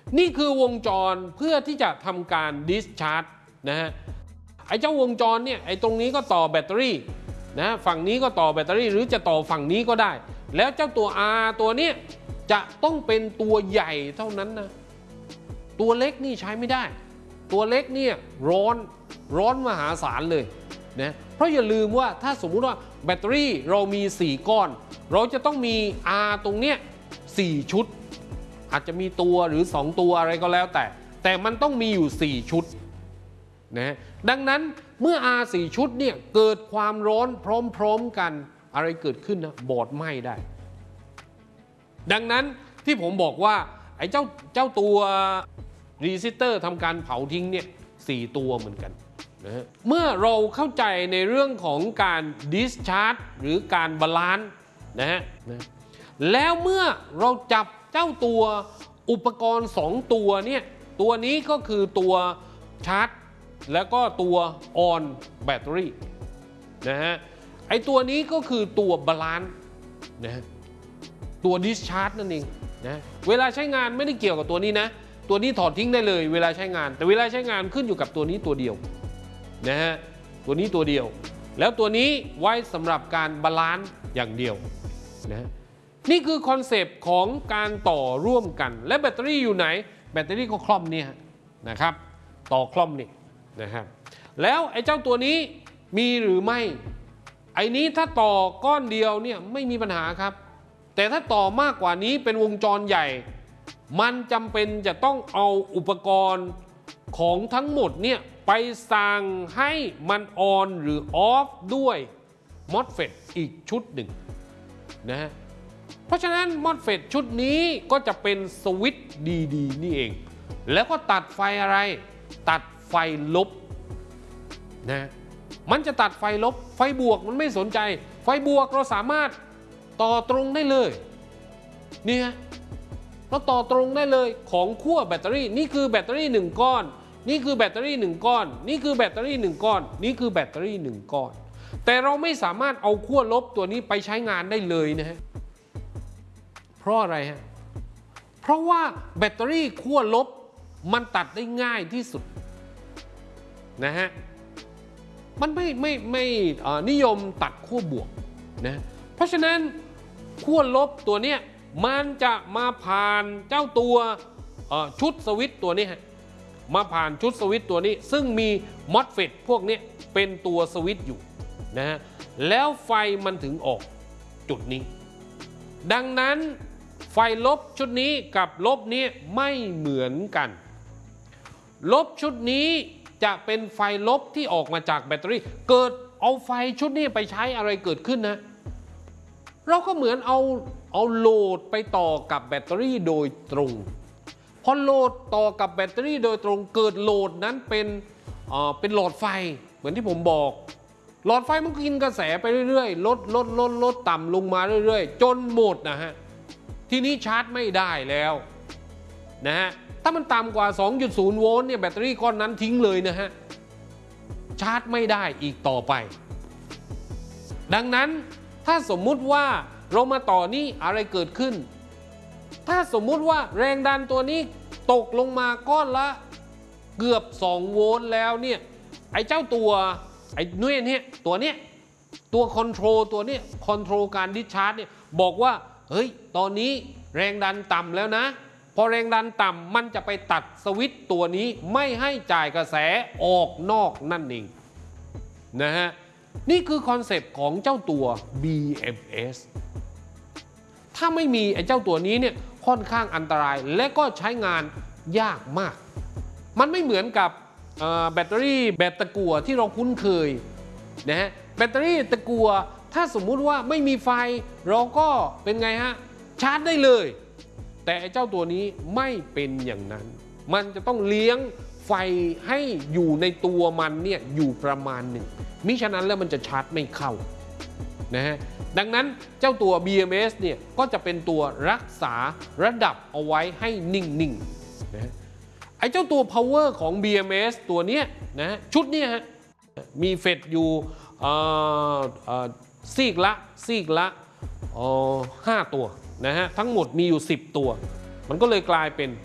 นี่คือวงจรเพื่อที่จะทำการดิสชาร์จนะฮะไอ้เจ้าวงจรเนี่ยไอ้ตรงนี้ก็ต่อแบตเตอรี่นะฝั่งนี้ก็ต่อแบตเตอรี่หรือจะต่อฝั่งนี้ก็ได้แล้วเจ้าตัว R ตัวเนี้ยจะต้องเป็นตัวใหญ่เท่านั้นนะตัวเล็กนี่ใช้ไม่ได้ตัวเล็กเนี่ยร้อนมหาศาลเลยนะเพราะอย่าลืมว่าถ้าสมมุติว่าแบตเตอรี่เรามี4ก้อนเราจะต้องมี R ตรงเนี้ย4ชุดอาจจะมีตัวหรือ2ตัวอะไรก็แล้วแต่มันต้องมีอยู่4ชุดนะดังนั้นเมื่อ R 4ชุดเนี่ยเกิดความร้อนพร้อมๆกันอะไรเกิดขึ้นนะบอร์ดไหม้ได้ดังนั้นที่ผมบอกว่าไอ้เจ้าตัวรีซิสเตอร์ทำการเผาทิ้งเนี่ย4ตัวเหมือนกันนะเมื่อเราเข้าใจในเรื่องของการดิสชาร์จหรือการบาลานซ์นะแล้วเมื่อเราจับเจ้าตัวอุปกรณ์2ตัวเนี่ยตัวนี้ก็คือตัวชาร์จแล้วก็ตัวออนแบตเตอรี่นะฮะไอตัวนี้ก็คือตัวบาลานซ์นะตัวดิสชาร์จนั่นเองนะเวลาใช้งานไม่ได้เกี่ยวกับตัวนี้นะตัวนี้ถอดทิ้งได้เลยเวลาใช้งานแต่เวลาใช้งานขึ้นอยู่กับตัวนี้ตัวเดียวนะฮะตัวนี้ตัวเดียวแล้วตัวนี้ไว้สำหรับการบาลานซ์อย่างเดียวนะนี่คือคอนเซปต์ของการต่อร่วมกันและแบตเตอรี่อยู่ไหนแบตเตอรี่ก็คล่อมเนี่ยนะครับต่อคล่อมนี่นะครับแล้วไอ้เจ้าตัวนี้มีหรือไม่ไอ้นี้ถ้าต่อก้อนเดียวเนี่ยไม่มีปัญหาครับแต่ถ้าต่อมากกว่านี้เป็นวงจรใหญ่มันจำเป็นจะต้องเอาอุปกรณ์ของทั้งหมดเนี่ยไปสั่งให้มันออนหรือออฟด้วย MOSFET อีกชุดหนึ่งนะฮะเพราะฉะนั้น MOSFET ชุดนี้ก็จะเป็นสวิตช์ดีๆนี่เองแล้วก็ตัดไฟอะไรตัดไฟลบนะมันจะตัดไฟลบไฟบวกมันไม่สนใจไฟบวกเราสามารถต่อตรงได้เลยนี่ฮะเราต่อตรงได้เลยของขั้วแบตเตอรี่นี่คือแบตเตอรี่1ก้อนนี่คือแบตเตอรี่1ก้อนนี่คือแบตเตอรี่1ก้อนนี่คือแบตเตอรี่1ก้อนแต่เราไม่สามารถเอาขั้วลบตัวนี้ไปใช้งานได้เลยนะฮะเพราะอะไรฮะเพราะว่าแบตเตอรี่ขั้วลบมันตัดได้ง่ายที่สุดนะฮะมันไม่นิยมตัดขั้วบวกนะเพราะฉะนั้นขั้วลบตัวเนี้ยมันจะมาผ่านเจ้าตัวชุดสวิตช์ตัวนี้ฮะมาผ่านชุดสวิตช์ตัวนี้ซึ่งมี MOSFET พวกนี้เป็นตัวสวิตช์อยู่นะฮะแล้วไฟมันถึงออกจุดนี้ดังนั้นไฟลบชุดนี้กับลบนี้ไม่เหมือนกันลบชุดนี้จะเป็นไฟลบที่ออกมาจากแบตเตอรี่เกิดเอาไฟชุดนี้ไปใช้อะไรเกิดขึ้นนะเราก็เหมือนเอาโหลดไปต่อกับแบตเตอรี่โดยตรงพอโหลดต่อกับแบตเตอรี่โดยตรงเกิดโหลดนั้นเป็นหลอดไฟเหมือนที่ผมบอกหลอดไฟมันกินกระแสไปเรื่อยๆลดต่ำลงมาเรื่อยๆจนหมดนะฮะทีนี้ชาร์จไม่ได้แล้วนะฮะถ้ามันต่ำกว่า 2.0 โวลต์เนี่ยแบตเตอรี่ก้อนนั้นทิ้งเลยนะฮะชาร์จไม่ได้อีกต่อไปดังนั้นถ้าสมมุติว่าเรามาต่อนี่อะไรเกิดขึ้นถ้าสมมุติว่าแรงดันตัวนี้ตกลงมาก้อนละเกือบ2โวลต์แล้วเนี่ยไอ้เจ้าตัวไอ้เนี่ยตัวคอนโทรลตัวนี้คอนโทรลการดิสชาร์จเนี่ยบอกว่าเฮ้ยตอนนี้แรงดันต่ำแล้วนะพอแรงดันต่ำมันจะไปตัดสวิตช์ตัวนี้ไม่ให้จ่ายกระแสออกนอกนั่นเองนะฮะนี่คือคอนเซปต์ของเจ้าตัว BMS ถ้าไม่มีไอ้เจ้าตัวนี้เนี่ยค่อนข้างอันตรายและก็ใช้งานยากมากมันไม่เหมือนกับแบตเตอรี่แบบตะกั่วที่เราคุ้นเคยนะฮะแบตเตอรี่ตะกั่วถ้าสมมุติว่าไม่มีไฟเราก็เป็นไงฮะชาร์จได้เลยแต่ไอ้เจ้าตัวนี้ไม่เป็นอย่างนั้นมันจะต้องเลี้ยงไฟให้อยู่ในตัวมันเนี่ยอยู่ประมาณหนึ่งมิฉะนั้นแล้วมันจะชาร์จไม่เข้านะฮะดังนั้นเจ้าตัว BMS เนี่ยก็จะเป็นตัวรักษาระดับเอาไว้ให้นิ่งๆนะไอ้เจ้าตัว power ของ BMS ตัวเนี้ยนะชุดเนี้ยฮะมีเฟดอยู่ซีกละ5 ตัวนะฮะทั้งหมดมีอยู่10 ตัวมันก็เลยกลายเป็น